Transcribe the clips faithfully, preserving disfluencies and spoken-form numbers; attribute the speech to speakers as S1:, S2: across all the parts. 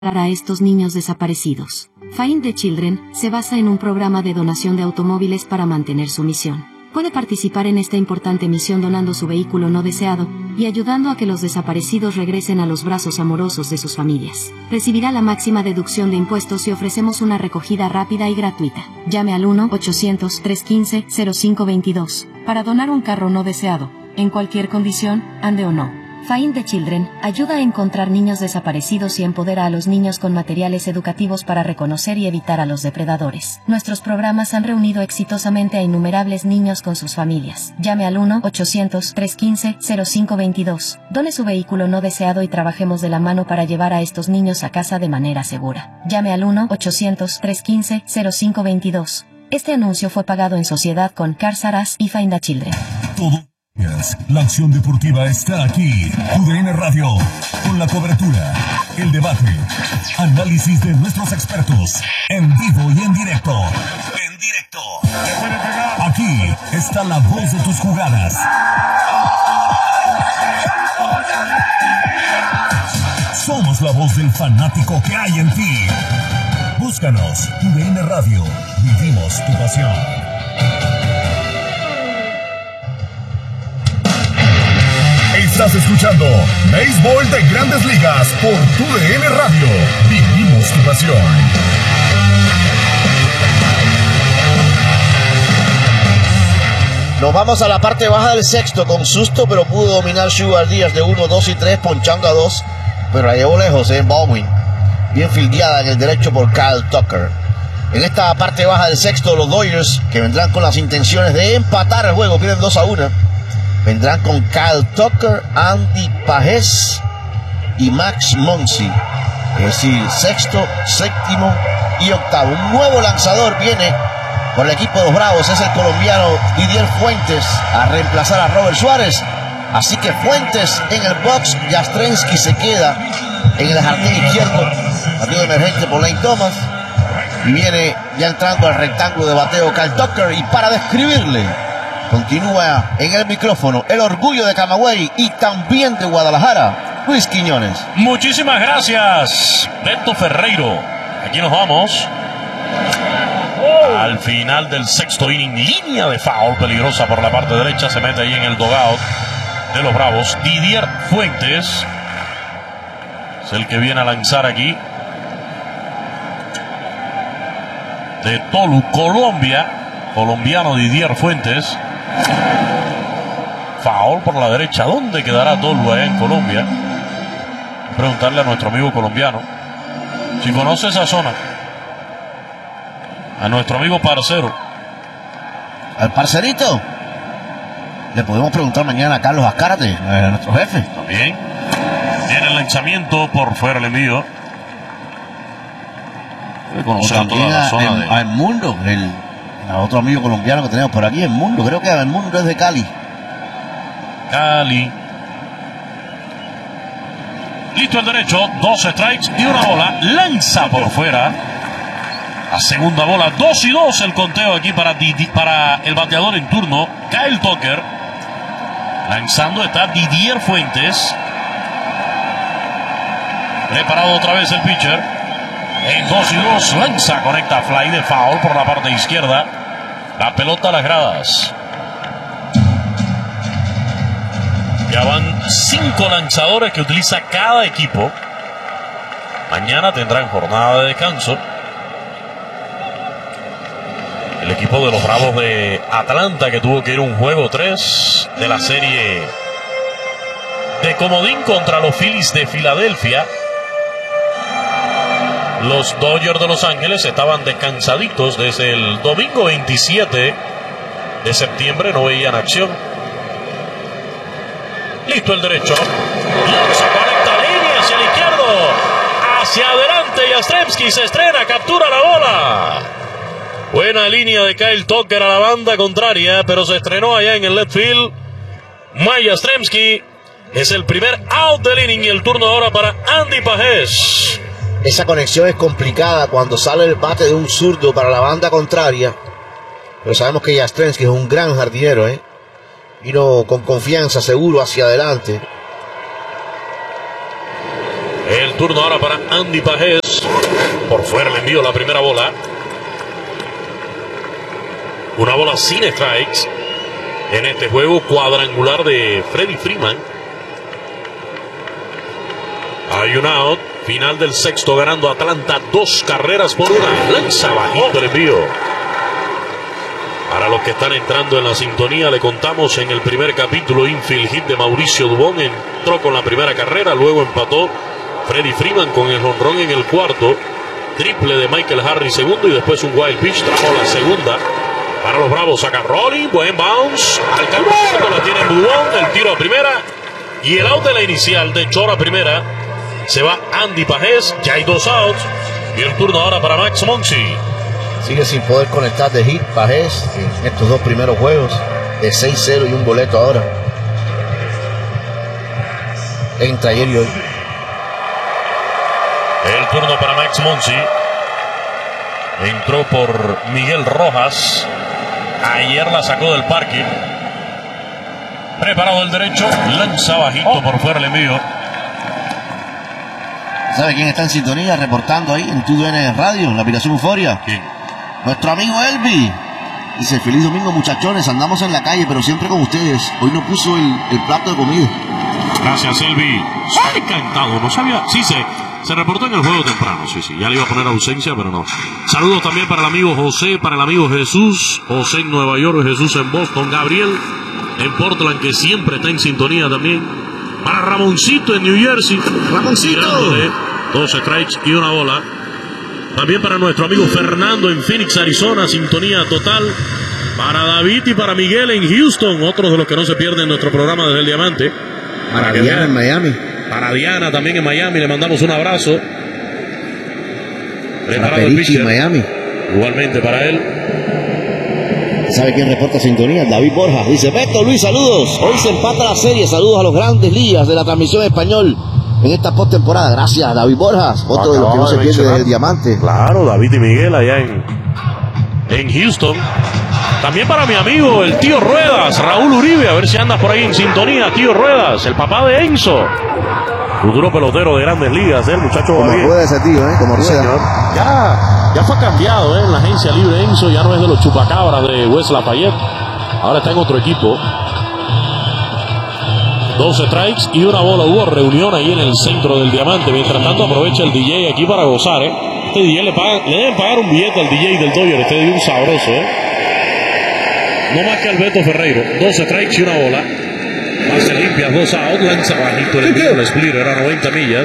S1: a estos niños desaparecidos. Find the Children se basa en un programa de donación de automóviles para mantener su misión. Puede participar en esta importante misión donando su vehículo no deseado y ayudando a que los desaparecidos regresen a los brazos amorosos de sus familias. Recibirá la máxima deducción de impuestos y ofrecemos una recogida rápida y gratuita. Llame al uno ochocientos, trescientos quince, cero cinco veintidós para donar un carro no deseado, en cualquier condición, ande o no. Find the Children ayuda a encontrar niños desaparecidos y empodera a los niños con materiales educativos para reconocer y evitar a los depredadores. Nuestros programas han reunido exitosamente a innumerables niños con sus familias. Llame al uno ochocientos, trescientos quince, cero cinco veintidós. Done su vehículo no deseado y trabajemos de la mano para llevar a estos niños a casa de manera segura. Llame al uno ochocientos, trescientos quince, cero cinco veintidós. Este anuncio fue pagado en sociedad con Cars R Us y Find the Children.
S2: Todo. La acción deportiva está aquí. U D N Radio, con la cobertura, el debate, análisis de nuestros expertos, en vivo y en directo. En directo. Aquí está la voz de tus jugadas. Somos la voz del fanático que hay en ti. Búscanos, U D N Radio. Vivimos tu pasión. Estás escuchando Béisbol de Grandes Ligas por Tu D N Radio. Vivimos tu pasión.
S3: Nos vamos a la parte baja del sexto. Con susto, pero pudo dominar Sugar Díaz de uno, dos y tres, ponchando a dos. Pero la llevó lejos en Baldwin. Bien fildeada en el derecho por Kyle Tucker. En esta parte baja del sexto, los Dodgers, que vendrán con las intenciones de empatar el juego, pierden dos a uno. Vendrán con Kyle Tucker, Andy Pagés y Max Muncy. Es decir, sexto, séptimo y octavo. Un nuevo lanzador viene por el equipo de los Bravos. Es el colombiano Didier Fuentes a reemplazar a Robert Suárez. Así que Fuentes en el box. Yastrzemski se queda en el jardín izquierdo. Partido emergente por Lane Thomas. Y viene ya entrando al rectángulo de bateo Kyle Tucker. Y para describirle, continúa en el micrófono el orgullo de Camagüey y también de Guadalajara, Luis Quiñones.
S4: Muchísimas gracias, Beto Ferreiro. Aquí nos vamos oh. al final del sexto inning. Línea de foul peligrosa por la parte derecha. Se mete ahí en el dugout de los Bravos. Didier Fuentes es el que viene a lanzar aquí. De Tolu, Colombia. Colombiano Didier Fuentes. Foul por la derecha. ¿Dónde quedará Tolu allá en Colombia? Preguntarle a nuestro amigo colombiano si conoce esa zona. A nuestro amigo parcero.
S3: ¿Al parcerito? Le podemos preguntar mañana a Carlos Azcárate, a nuestro jefe.
S4: También. Tiene el lanzamiento por fuera el envío.
S3: Conocer toda la zona a, de... a El Mundo, el a otro amigo colombiano que tenemos por aquí, El Mundo. Creo que El Mundo es de Cali.
S4: Cali. Listo el derecho, dos strikes y una bola. Lanza por fuera. A segunda bola, dos y dos el conteo aquí para, Didi, para el bateador en turno, Kyle Tucker. Lanzando está Didier Fuentes. Preparado otra vez el pitcher. En dos y dos, lanza, conecta fly de foul por la parte izquierda. La pelota a las gradas. Ya van cinco lanzadores que utiliza cada equipo. Mañana tendrán jornada de descanso. El equipo de los Bravos de Atlanta, que tuvo que ir un juego tres de la serie de comodín contra los Phillies de Filadelfia. Los Dodgers de Los Ángeles estaban descansaditos desde el domingo veintisiete de septiembre, no veían acción. Listo el derecho. Lanza, conecta línea hacia el izquierdo. Hacia adelante, Yastrzemski se estrena, captura la bola. Buena línea de Kyle Tucker a la banda contraria, pero se estrenó allá en el left field. Mike Yastrzemski es el primer out del inning y el turno ahora para Andy Pagés.
S3: Esa conexión es complicada cuando sale el bate de un zurdo para la banda contraria. Pero sabemos que Yastrzemski es un gran jardinero, ¿eh? Vino con confianza, seguro hacia adelante.
S4: El turno ahora para Andy Pajés. Por fuera le envío la primera bola. Una bola sin strikes en este juego cuadrangular de Freddie Freeman. Hay un out. Final del sexto, ganando Atlanta dos carreras por una. Lanza bajito el envío. Para los que están entrando en la sintonía, le contamos en el primer capítulo, infield hit de Mauricio Dubón. Entró con la primera carrera, luego empató Freddie Freeman con el jonrón en el cuarto. Triple de Michael Harris segundo y después un wild pitch trajo la segunda. Para los Bravos saca Rolling, buen bounce. Al campo la tiene Dubón, el tiro a primera. Y el out de la inicial de Chora primera. Se va Andy Pajés, ya hay dos outs. Y el turno ahora para Max Muncy.
S3: Sigue sin poder conectar de hit Pajés en estos dos primeros juegos. De seis cero y un boleto ahora. Entra ayer y hoy.
S4: El turno para Max Muncy. Entró por Miguel Rojas. Ayer la sacó del parque. Preparado el derecho. Lanza bajito oh. por fuera el envío.
S3: ¿Sabe quién está en sintonía reportando ahí en T D N Radio, en la aplicación Euforia?
S4: ¿Quién?
S3: Nuestro amigo Elvi. Dice, feliz domingo muchachones, andamos en la calle, pero siempre con ustedes. Hoy no puso el, el plato de comida.
S4: Gracias, Elvi. Soy encantado, no sabía. Sí, se, se reportó en el juego temprano, sí, sí. Ya le iba a poner ausencia, pero no. Saludos también para el amigo José, para el amigo Jesús. José en Nueva York, Jesús en Boston. Gabriel en Portland, que siempre está en sintonía también. Para Ramoncito en New Jersey.
S3: Ramoncito.
S4: Dos strikes y una bola. También para nuestro amigo Fernando en Phoenix, Arizona. Sintonía total. Para David y para Miguel en Houston. Otros de los que no se pierden nuestro programa desde el Diamante.
S3: Para, para Diana en Miami.
S4: Para Diana también en Miami. Le mandamos un abrazo.
S3: Para Perichi en Miami.
S4: Igualmente para él.
S3: ¿Sabe quién reporta sintonía? David Borja. Dice, Beto, Luis, saludos. Hoy se empata la serie. Saludos a los grandes ligas de la transmisión español en esta postemporada. Gracias, David Borjas. Otro de los que no se pierde desde el Diamante.
S4: Claro, David y Miguel allá en, en Houston. También para mi amigo, el tío Ruedas, Raúl Uribe. A ver si andas por ahí en sintonía, tío Ruedas. El papá de Enzo. Futuro pelotero de grandes ligas, ¿eh? El muchacho.
S3: Como Rueda ese tío, ¿eh? Como
S4: Rueda. Ya, ya fue cambiado, ¿eh? En la agencia libre Enzo. Ya no es de los chupacabras de West Lafayette. Ahora está en otro equipo. Dos strikes y una bola. Hubo reunión ahí en el centro del Diamante. Mientras tanto aprovecha el D J aquí para gozar, ¿eh? Este D J le, paga, le deben pagar un billete al D J del Dodger. Este es un sabroso, ¿eh? No más que Alberto Ferreiro. Dos strikes y una bola. Base limpia, dos out. Lanza bajito el envío. El splitter era noventa millas.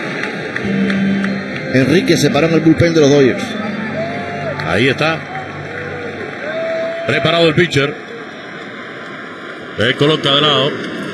S3: Enrique se paró en el bullpen de los Dodgers.
S4: Ahí está. Preparado el pitcher. Le coloca de lado.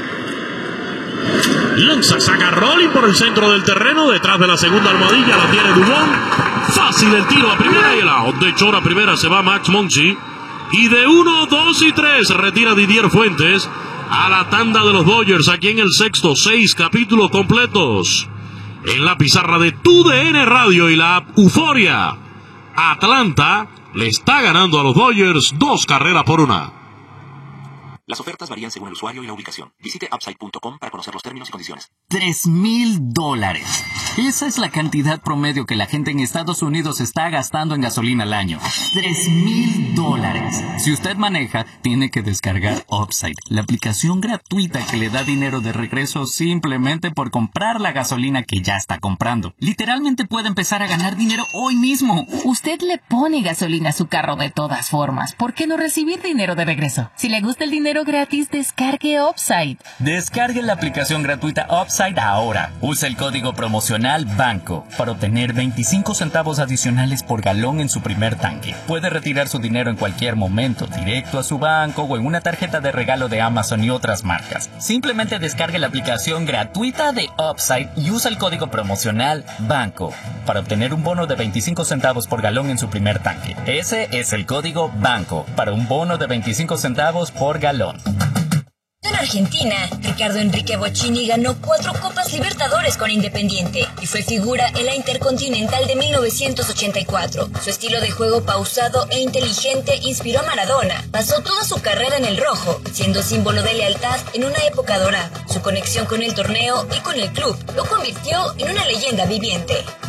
S4: Lanza, saca Rolling por el centro del terreno. Detrás de la segunda almohadilla la tiene Dubón. Fácil el tiro a primera y el out. De Chora a primera se va Max Muncy. Y de uno, dos y tres retira Didier Fuentes a la tanda de los Dodgers. Aquí en el sexto, seis capítulos completos. En la pizarra de T D N Radio y la app Euforia. Atlanta le está ganando a los Dodgers dos carreras por una.
S5: Las ofertas varían según el usuario y la ubicación. Visite upside punto com para conocer los términos y condiciones.
S6: Tres mil dólares. Esa es la cantidad promedio que la gente en Estados Unidos está gastando en gasolina al año. Tres mil dólares. Si usted maneja, tiene que descargar Upside, la aplicación gratuita que le da dinero de regreso simplemente por comprar la gasolina que ya está comprando. Literalmente puede empezar a ganar dinero hoy mismo.
S7: Usted le pone gasolina a su carro de todas formas. ¿Por qué no recibir dinero de regreso? Si le gusta el dinero gratis, descargue Upside.
S6: Descargue la aplicación gratuita Upside ahora. Usa el código promocional BANCO para obtener veinticinco centavos adicionales por galón en su primer tanque. Puede retirar su dinero en cualquier momento, directo a su banco o en una tarjeta de regalo de Amazon y otras marcas. Simplemente descargue la aplicación gratuita de Upside y usa el código promocional BANCO para obtener un bono de veinticinco centavos por galón en su primer tanque. Ese es el código BANCO para un bono de veinticinco centavos por galón.
S8: Argentina, Ricardo Enrique Bocchini ganó cuatro Copas Libertadores con Independiente y fue figura en la Intercontinental de mil novecientos ochenta y cuatro. Su estilo de juego pausado e inteligente inspiró a Maradona. Pasó toda su carrera en el rojo, siendo símbolo de lealtad en una época dorada. Su conexión con el torneo y con el club lo convirtió en una leyenda viviente.